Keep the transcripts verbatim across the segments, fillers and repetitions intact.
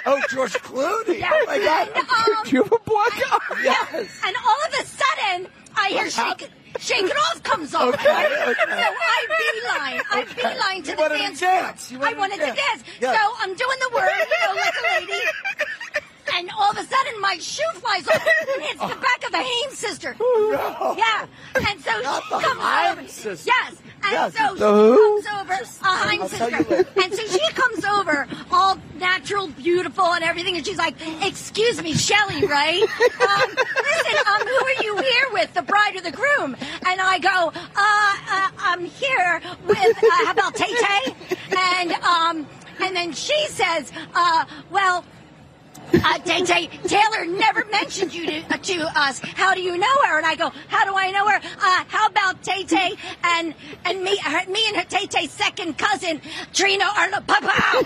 Oh, George Clooney. Yeah. Oh, my God. And, um, Do you have a black eye? Yes. And all of a sudden, I hear shake, shake It Off comes on. Okay, Right? okay. So I beeline. I Okay. beeline to You the wanted to dance. dance. You I wanted to wanted to dance. dance. Yeah. So I'm doing the word, you know, like a lady. And all of a sudden, my shoe flies off and hits the back of the Hames sister. No. Yeah. And so Not she the comes Haim over. sister. Yes. And Yes. so The who? she comes over, a Haim I'll tell you sister. later. And so she comes over, all natural, beautiful, and everything. And she's like, "Excuse me, Shelley, right? Um, listen, um, who are you here with, the bride or the groom?" And I go, uh, uh I'm here with, uh, how about Tay Tay? And, um, and then she says, uh, well, Uh, Tay Tay, Taylor never mentioned you to, uh, to us. How do you know her? And I go, how do I know her? Uh, how about Tay Tay and and me, her, me and her Tay Tay's second cousin, Trina Arlo Papa.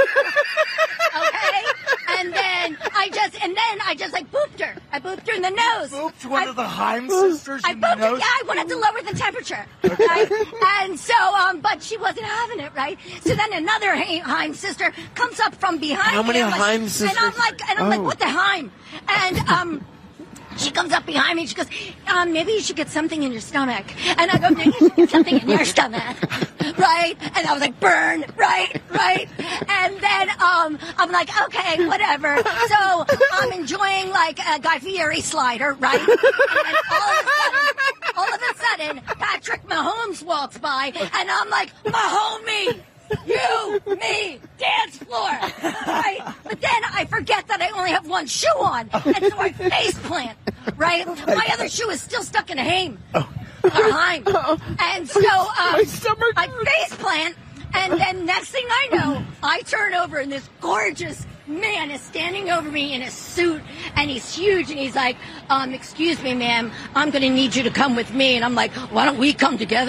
Okay, and then I just and then I just like booped her. I booped her in the nose. Booped one I, of the Haim sisters I in the booped her. nose? Yeah, I wanted to lower the temperature. Right? And so, um, but she wasn't having it, right? So then another Haim sister comes up from behind How me. many I'm like- Haim sisters? And I'm like, and I'm like, Oh. what the Haim? And um, she comes up behind me. And she goes, um, maybe you should get something in your stomach. And I go, maybe you should get something in your stomach, right? And I was like, burn, right, right. And then um, I'm like, okay, whatever. So I'm enjoying like a Guy Fieri slider, right? And then all of a sudden, all of a sudden, Patrick Mahomes walks by, and I'm like, Mahomie. You, me, dance floor, right? But then I forget that I only have one shoe on, and so I face plant, right? My other shoe is still stuck in a Haim, or Haim, and so um, My stomach I face plant, and then next thing I know, I turn over, and this gorgeous man is standing over me in a suit, and he's huge, and he's like, um, excuse me, ma'am, I'm going to need you to come with me. And I'm like, why don't we come together?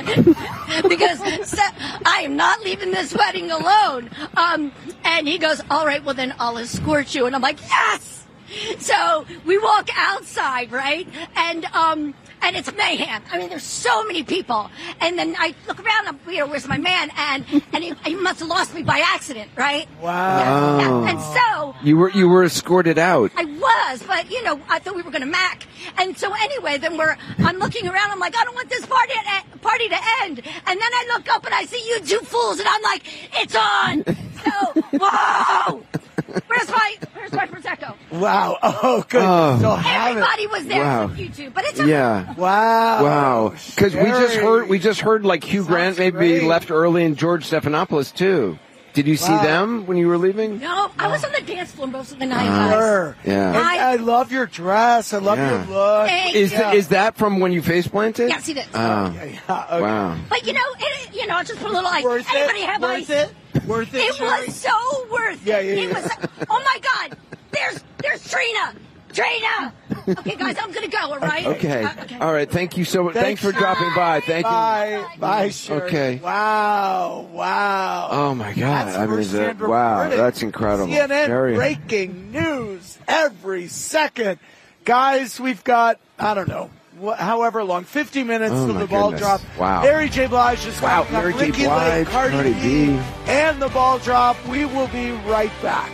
Because so, I am not leaving this wedding alone. Um, and he goes, all right, well, then I'll escort you. And I'm like, yes! So we walk outside, right? And um, and it's mayhem. I mean, there's so many people. And then I look around, I'm, you know, where's my man? And and he, he must have lost me by accident, right? Wow. Yeah, yeah. And so You were you were escorted out. I was, but you know, I thought we were going to mac. And so anyway, then we're, I'm looking around, I'm like, I don't want this party to, party to end. And then I look up and I see you two fools, and I'm like, it's on. So, whoa! Where's my, where's my Prosecco? Wow. Oh, good. Oh. Still have it. Everybody was there Wow. from YouTube, but it's okay. Yeah. Wow. Wow. Because we just Scary. heard we just heard like Hugh Grant Sounds maybe great. left early, and George Stephanopoulos too. Did you see Wow. them when you were leaving? No, I was on the dance floor most of the night, Ah. guys. Sure. Yeah. And I- I love your dress. I love Yeah. your look. Thank Is you. th- is that from when you face planted? Yeah, see this. Oh, Yeah, yeah, okay. wow. But you know, it, you know, I'll just put a little ice. Worth Anybody it? have Worth ice? it? Worth it? It Sherry? was so worth it. Yeah, yeah, It yeah. was. Oh my God! There's there's Trina. Trina. Okay, guys, I'm gonna go. All right. Okay. Uh, okay. All right. Thank you so much. Thanks, Thanks. for dropping by. Thank you. Bye. Bye, Sherry. Okay. Wow. Wow. Oh my God. That's I mean, is firsthand that, wow, reporting. that's incredible. C N N Very- breaking news every second. Guys, we've got, I don't know, wh- however long, fifty minutes Oh, till my the ball goodness. drop. Wow. Mary J. Blige is Wow, coming up. Mary J. Ricky Blige, Lake, Cardi, Cardi B, B. and the ball drop. We will be right back.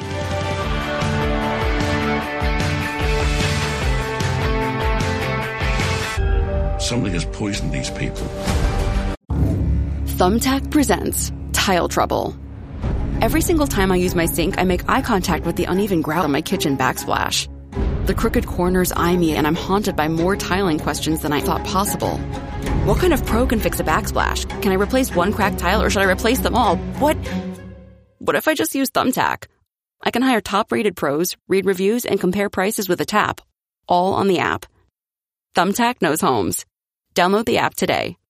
Somebody has poisoned these people. Thumbtack presents Tile Trouble. Every single time I use my sink, I make eye contact with the uneven grout on my kitchen backsplash. The crooked corners eye me, and I'm haunted by more tiling questions than I thought possible. What kind of pro can fix a backsplash? Can I replace one cracked tile, or should I replace them all? What? What if I just use Thumbtack? I can hire top-rated pros, read reviews, and compare prices with a tap, all on the app. Thumbtack knows homes. Download the app today.